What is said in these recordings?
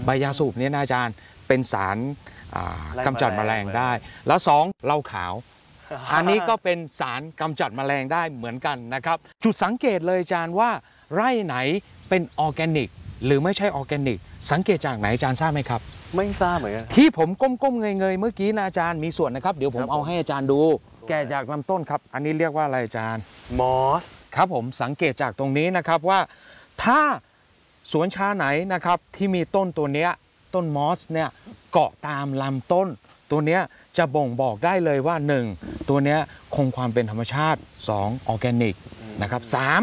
ใบยาสูบเนี่ยนะอาจารย์เป็นสารกำจัดแมลงได้แล้ว2เหล้าขาวอันนี้ก็เป็นสารกำจัดแมลงได้เหมือนกันนะครับจุดสังเกตเลยอาจารย์ว่าไร่ไหนเป็นออร์แกนิกหรือไม่ใช่ออร์แกนิกสังเกตจากไหนอาจารย์ทราบไหมครับไม่ทราบเหมือนกันที่ผมก้มๆเงยๆเมื่อกี้นะอาจารย์มีส่วนนะครับเดี๋ยวผมเอาให้อาจารย์ดูแกะจากลำต้นครับอันนี้เรียกว่าอะไรอาจารย์มอสครับผมสังเกตจากตรงนี้นะครับว่าถ้าสวนชาไหนนะครับที่มีต้นตัวเนี้ยต้นมอสเนี่ยเกาะตามลำต้นตัวเนี้ยจะบ่งบอกได้เลยว่า1ตัวเนี้ยคงความเป็นธรรมชาติ2ออร์แกนิกนะครับ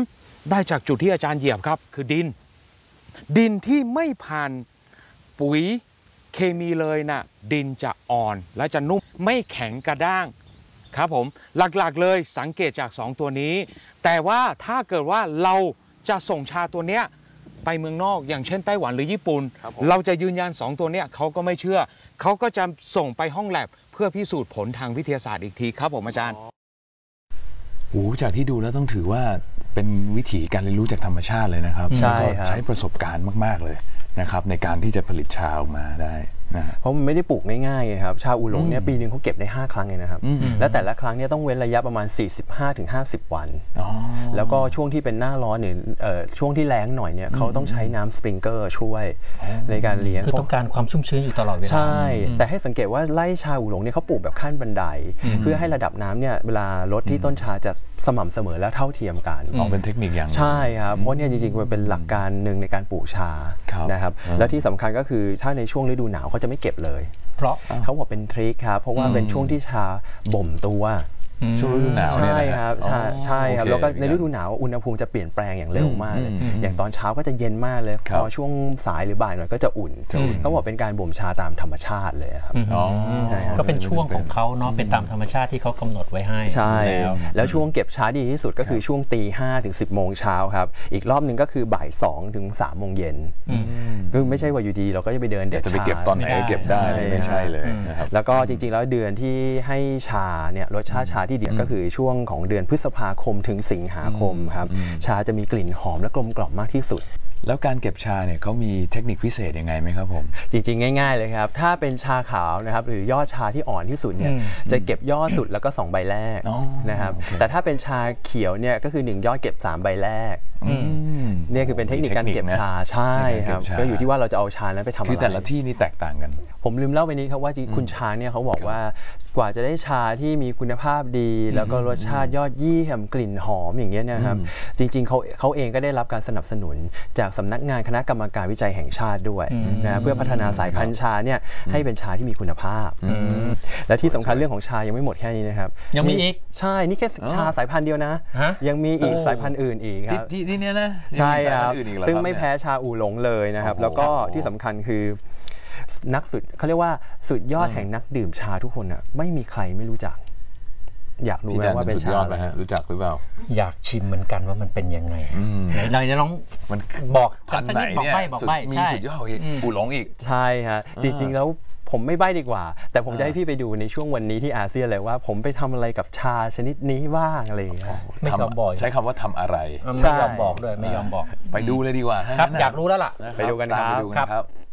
3ได้จากจุดที่อาจารย์เหยียบครับคือดินที่ไม่ผ่านปุ๋ยเคมีเลยนะดินจะอ่อนและจะนุ่มไม่แข็งกระด้างครับผมหลักๆเลยสังเกตจาก2ตัวนี้แต่ว่าถ้าเกิดว่าเราจะส่งชาตัวเนี้ยไปเมืองนอกอย่างเช่นไต้หวันหรือญี่ปุ่นเราจะยืนยัน2ตัวเนี้ยเขาก็ไม่เชื่อเขาก็จะส่งไปห้องแลบเพื่อพิสูจน์ผลทางวิทยาศาสตร์อีกทีครับผมอาจารย์จากที่ดูแล้วต้องถือว่าเป็นวิถีการเรียนรู้จากธรรมชาติเลยนะครับแล้วก็ใช้ประสบการณ์มากๆเลยนะครับในการที่จะผลิตชาออกมาได้เพราะมันไม่ได้ปลูกง่ายๆครับชาอูหลงเนี่ยปีหนึ่งเขาเก็บได้5 ครั้งเลยนะครับและแต่ละครั้งเนี่ยต้องเว้นระยะประมาณ 45-50 วันแล้วก็ช่วงที่เป็นหน้าร้อนเนี่ยช่วงที่แล้งหน่อยเนี่ยเขาต้องใช้น้ำสปริงเกอร์ช่วยในการเลี้ยงคือต้องการความชุ่มชื้นอยู่ตลอดเวลาใช่แต่ให้สังเกตว่าไร่ชาอูหลงเนี่ยเขาปลูกแบบขั้นบันไดเพื่อให้ระดับน้ำเนี่ยเวลาลดที่ต้นชาจะสม่ำเสมอและเท่าเทียมกันเป็นเทคนิคอย่างใช่ครับเพราะเนี่ยจริงๆมันเป็นหลักการหนึ่งในการปลูกชานะครับและที่สำคัญก็คือถ้าในช่วงฤดูหนาวเขาจะไม่เก็บเลยเพราะเขาบอกเป็นทริคครับเพราะว่าเป็นช่วงที่ชาบ่มตัวช่วงฤดูหนาวใช่ครับใช่ครับแล้วก็ในฤดูหนาวอุณหภูมิจะเปลี่ยนแปลงอย่างเร็วมากเลยอย่างตอนเช้าก็จะเย็นมากเลยพอช่วงสายหรือบ่ายหน่อยก็จะอุ่นเขาบอกเป็นการบ่มชาตามธรรมชาติเลยครับก็เป็นช่วงของเขาเนาะเป็นตามธรรมชาติที่เขากำหนดไว้ให้ใช่แล้วช่วงเก็บช้าดีที่สุดก็คือช่วงตี 5 ถึง 10 โมงเช้าครับอีกรอบนึงก็คือบ่าย 2 ถึง 3 โมงเย็นคือไม่ใช่ว่าอยู่ดีเราก็จะไปเดินเด็ดจะไปเก็บตอนไหนก็เก็บได้ไม่ใช่เลยนะครับแล้วก็จริงๆแล้วเดือนที่ให้ชาเนี่ยรสชาติชาที่ดีก็คือช่วงของเดือนพฤษภาคมถึงสิงหาคมครับชาจะมีกลิ่นหอมและกลมกล่อมมากที่สุดแล้วการเก็บชาเนี่ยเขามีเทคนิคพิเศษยังไงไหมครับผมจริงๆง่ายๆเลยครับถ้าเป็นชาขาวนะครับหรือยอดชาที่อ่อนที่สุดเนี่ยจะเก็บยอดสุดแล้วก็2 ใบแรกนะครับแต่ถ้าเป็นชาเขียวเนี่ยก็คือ1 ยอดเก็บ3 ใบแรกเนี่ยคือเป็นเทคนิคการเก็บชาใช่ครับก็อยู่ที่ว่าเราจะเอาชานั้นไปทำอะไรคือแต่ละที่นี่แตกต่างกันผมลืมเล่าไปนี้ครับว่าคุณชาเนี่ยเขาบอกว่ากว่าจะได้ชาที่มีคุณภาพดีแล้วก็รสชาติยอดเยี่ยมกลิ่นหอมอย่างเงี้ยนะครับจริงๆเขาเองก็ได้รับการสนับสนุนจากสำนักงานคณะกรรมการวิจัยแห่งชาติด้วยนะเพื่อพัฒนาสายพันธุ์ชาเนี่ยให้เป็นชาที่มีคุณภาพและที่สำคัญเรื่องของชายังไม่หมดแค่นี้นะครับยังมีอีกใช่นี่แค่ชาสายพันธุ์เดียวนะยังมีอีกสายพันธุ์อื่นอีกครับที่นี่นะใช่ครับซึ่งไม่แพ้ชาอูหลงเลยนะครับแล้วก็ที่สำคัญคือนักสุดเขาเรียกว่าสุดยอดแห่งนักดื่มชาทุกคนอ่ะไม่มีใครไม่รู้จักอยากรู้ไหมว่าเป็นชาอะไรรู้จักหรือเปล่าอยากชิมเหมือนกันว่ามันเป็นยังไงไหนเราจะลองมันบอกพันไหนเนี่ยมีสุดยอดอีกอูหลงอีกใช่ฮะจริงๆแล้วผมไม่ใบ้ดีกว่าแต่ผมจะให้พี่ไปดูในช่วงวันนี้ที่อาเซียนเลยว่าผมไปทำอะไรกับชาชนิดนี้บ้างอะไรอย่างเงี้ยไม่ยอมบอกใช้คำว่าทำอะไรไม่ยอมบอกด้วยไม่ยอมบอกไปดูเลยดีกว่าครับอยากรู้แล้วล่ะไปดูกันครับ